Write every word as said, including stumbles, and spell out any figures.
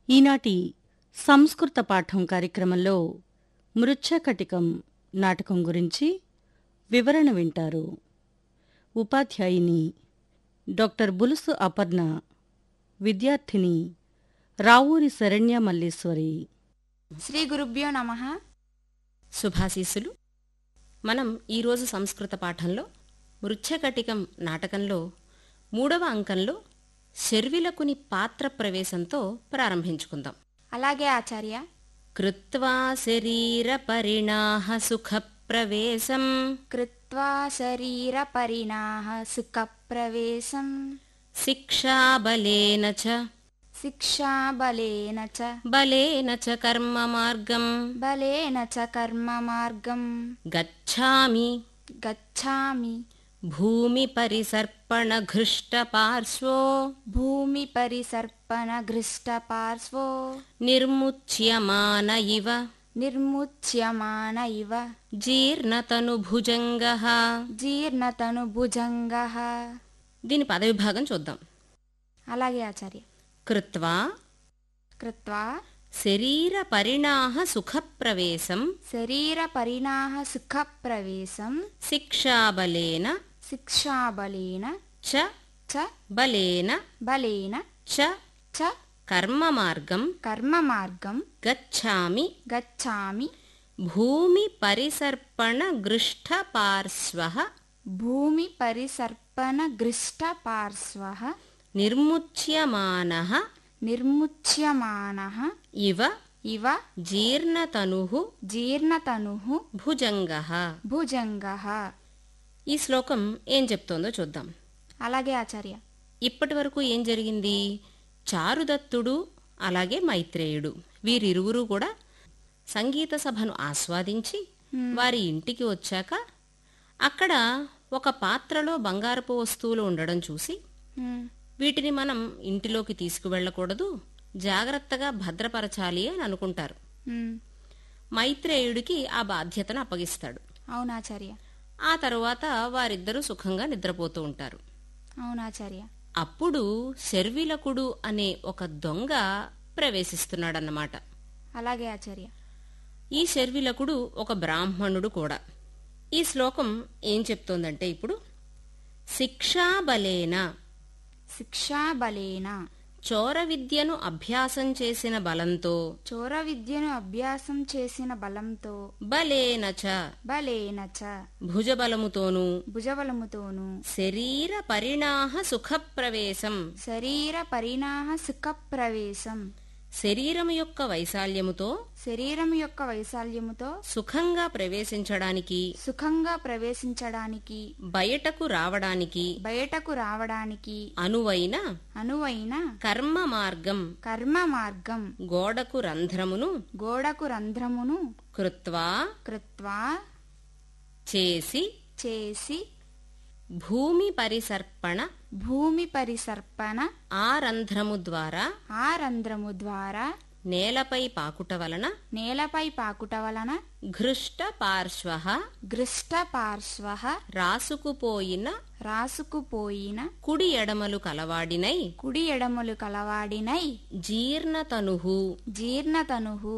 ఈనాటి సంస్కృత పాఠం కార్యక్రమంలో మృచ్ఛకటికం నాటకం గురించి వివరణ వింటారు. ఉపాధ్యాయిని డాక్టర్ బులుసు అపర్ణ, విద్యార్థిని రావూరి శరణ్య మల్లీశ్వరి. శ్రీ గురుభ్యో నమః. శుభాశీస్సులు. మనం ఈరోజు సంస్కృత పాఠంలో మృచ్ఛకటికం నాటకంలో మూడవ అంకంలో శర్విలకుని పాత్ర ప్రవేశంతో ప్రారంభించుకుందాం. అలాగే ఆచార్య. కృత్వా శరీర పరిణాహ సుఖ ప్రవేశం కృత్వా శరీర పరిణాహ సుఖ ప్రవేశం శిక్షాబలేన చ శిక్షాబలేన చ బలేన చ కర్మ మార్గం బలేన చ కర్మ మార్గం గచ్ఛామి గచ్ఛామి భూమి పరిసర్పణ ఘృష్ట పార్శ్వో భూమి పరిసర్పణ ఘృష్ట పార్శ్వో నిర్ముచ్యమాన ఇవ నిర్ముచ్యమాన ఇవ జీర్ణతను భుజంగః. జీర్ణతను భుజంగః. దీని పదవిభాగం చూద్దాం. అలాగే ఆచార్య. కృత్వా కృత్వా శరీర పరిణాహ సుఖ ప్రవేశం శరీర పరిణాహ సుఖ ప్రవేశం శిక్షాబలేన శిక్షాబలేన చ చ బలేన బలేన చ చ కర్మ మార్గం కర్మ మార్గం గచ్ఛామి గచ్ఛామి భూమి పరిసర్పణ గృష్ట పార్శ్వః భూమి పరిసర్పణ గృష్ట పార్శ్వః నిర్ముచ్యమానః నిర్ముచ్యమానః ఇవ ఇవ జీర్ణతనుః జీర్ణతనుః భుజంగః. భుజంగః. ఈ శ్లోకం ఏం చెప్తోందో చూద్దాం. అలాగే ఆచార్య. ఇప్పటి వరకు ఏం జరిగింది? చారుదత్తుడు అలాగే మైత్రేయుడు వీరిరువురు కూడా సంగీత సభను ఆస్వాదించి వారి ఇంటికి వచ్చాక అక్కడ ఒక పాత్రలో బంగారపు వస్తువులు ఉండడం చూసి హ్మ్. వీటిని మనం ఇంటిలోకి తీసుకువెళ్ళకూడదు, జాగ్రత్తగా భద్రపరచాలి అని అనుకుంటారు. హ్మ్. మైత్రేయుడికి ఆ బాధ్యతను అప్పగిస్తాడు. అవునాచార్య. ఆ తరువాత వారిద్దరూ సుఖంగా నిద్రపోతూ ఉంటారు. అవునాచార్య. అప్పుడు శర్విలకుడు అనే ఒక దొంగ ప్రవేశిస్తున్నాడన్నమాట. అలాగే ఆచార్య. ఈ శర్విలకుడు ఒక బ్రాహ్మణుడు కూడా. ఈ శ్లోకం ఏం చెప్తోందంటే ఇప్పుడు శిక్షాబలేన శిక్షాబలేన చోర విద్యను అభ్యాసం చేసిన బలంతో చోర విద్యను అభ్యాసం చేసిన బలంతో బలేన చ బలేన చ భుజబలముతోనూ భుజబలముతోను శరీర పరిణాహ సుఖ ప్రవేశం శరీర పరిణాహ సుఖ ప్రవేశం శరీరము యొక్క వైశాల్యముతో శరీరం యొక్క వైశాల్యముతో సుఖంగా ప్రవేశించడానికి సుఖంగా ప్రవేశించడానికి బయటకు రావడానికి బయటకు రావడానికి అనువైన అనువైన కర్మ మార్గం కర్మ మార్గం గోడకు రంధ్రమును గోడకు రంధ్రమును కృత్వా కృత్వా చేసి చేసి భూమి పరిసర్పణ భూమి పరిసర్పణ ఆ రంధ్రము ద్వారా ఆ రంధ్రము ద్వారా నేలపై పాకుట వలన నేలపై పాకుట వలన ఘృష్ట పార్శ్వః గృష్ట పార్శ్వ రాసుకుపోయిన రాసుకుపోయిన కుడి ఎడమలు కలవాడినై కుడి ఎడమలు కలవాడినై జీర్ణతనుః జీర్ణతనుః